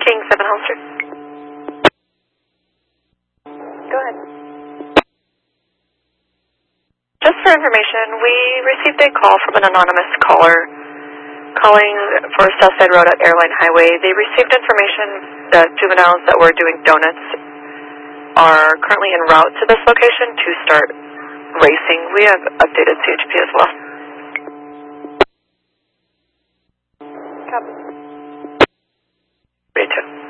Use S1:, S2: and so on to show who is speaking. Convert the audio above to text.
S1: King 7 Holster. Go ahead. Just for information, we received a call from an anonymous caller calling for Southside Road at Airline Highway. They received information that juveniles that were doing donuts are currently en route to this location to start racing. We have updated CHP as well. Copy. Me too.